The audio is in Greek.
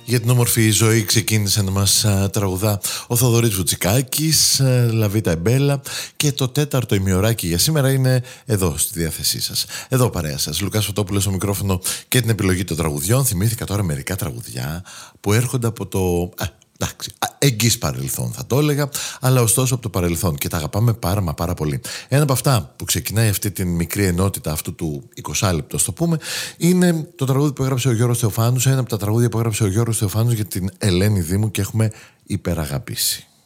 Για την όμορφη ζωή ξεκίνησε να μας τραγουδά ο Θοδωρής Βουτσικάκης, Λαβίτα Εμπέλα, και το τέταρτο ημιωράκι για σήμερα είναι εδώ στη διάθεσή σας. Εδώ παρέα σας, Λουκάς Φωτόπουλος στο μικρόφωνο και την επιλογή των τραγουδιών. Θυμήθηκα τώρα μερικά τραγουδιά που έρχονται από το... εντάξει, εγγύς παρελθόν θα το έλεγα, αλλά ωστόσο από το παρελθόν και τα αγαπάμε πάρα πολύ. Ένα από αυτά που ξεκινάει αυτή την μικρή ενότητα αυτού του 20 λεπτό, το πούμε, είναι το τραγούδι που έγραψε ο Γιώργος Θεοφάνους, ένα από τα τραγούδια που έγραψε ο Γιώργος Θεοφάνους για την Ελένη Δήμου και έχουμε υπεραγαπήσει.